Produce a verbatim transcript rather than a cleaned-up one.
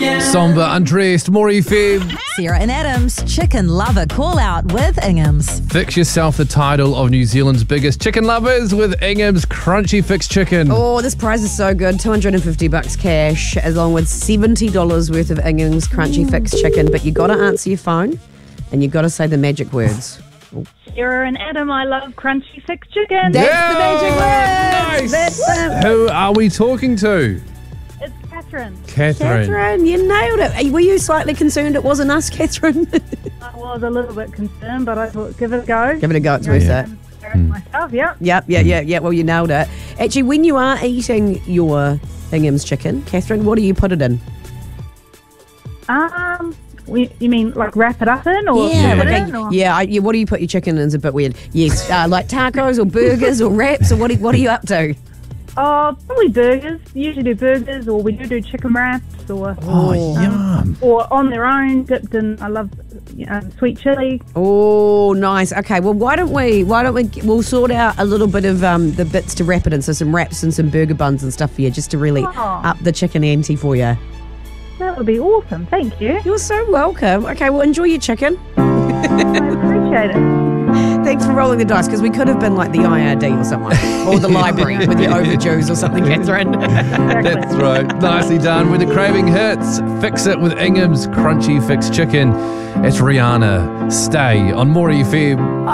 Somber, Undressed, Maury Fib. Sarah and Adam's Chicken Lover Call Out with Ingham's. Fix yourself the title of New Zealand's biggest chicken lovers with Ingham's Crunchy Fix Chicken. Oh, this prize is so good. two hundred fifty bucks cash, along with seventy dollars worth of Ingham's Crunchy Fix Chicken. But you got to answer your phone and you got to say the magic words. Sarah and Adam, I love Crunchy Fix Chicken. That's Yeah, the magic words. nice. That's it. Who are we talking to? It's Catherine. Catherine. Catherine, you nailed it. Were you slightly concerned it wasn't us, Catherine? I was a little bit concerned, but I thought, give it a go. Give it a go. It's worth it. Embarrass myself, yeah. Yep, yeah, yeah, yeah. Well, you nailed it. Actually, when you are eating your Ingham's chicken, Catherine, what do you put it in? Um, we, you mean like wrap it up in, or Yeah, put it like in, a- or? yeah. I, yeah, what do you put your chicken in? Is a bit weird. Yes, uh, like tacos or burgers or wraps, or what? Are, what are you up to? Oh, probably burgers. Usually do burgers, or we do do chicken wraps, or Oh, yum. or on their own, dipped in. I love um, sweet chili. Oh, nice. Okay, well, why don't we? Why don't we? We'll sort out a little bit of um, the bits to wrap it in, so some wraps and some burger buns and stuff for you, just to really Oh. up the chicken ante for you. That would be awesome. Thank you. You're so welcome. Okay, well, enjoy your chicken. I appreciate it. Thanks for rolling the dice, because we could have been like the I R D or someone, or the library with your overdues or something, Catherine. That's right. Nicely done. When the craving hits, fix it with Ingham's Crunchy Fix Chicken. It's Rihanna. Stay on Maury Fib.